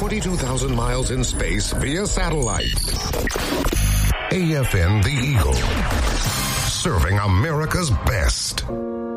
42,000 miles in space via satellite. AFN The Eagle, serving America's best.